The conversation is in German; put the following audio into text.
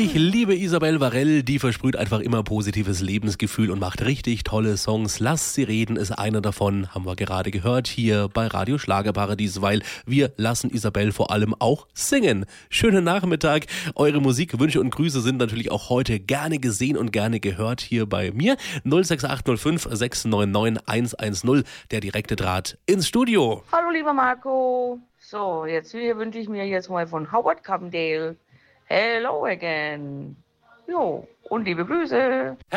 Ich liebe Isabel Varell, die versprüht einfach immer positives Lebensgefühl und macht richtig tolle Songs. Lass sie reden ist einer davon, haben wir gerade gehört hier bei Radio Schlagerparadies, weil wir lassen Isabel vor allem auch singen. Schönen Nachmittag, eure Musikwünsche und Grüße sind natürlich auch heute gerne gesehen und gerne gehört hier bei mir. 06805 699 110, der direkte Draht ins Studio. Hallo lieber Marco, so jetzt wünsche ich mir jetzt mal von Howard Carpendale Hello again. Jo, und liebe Grüße.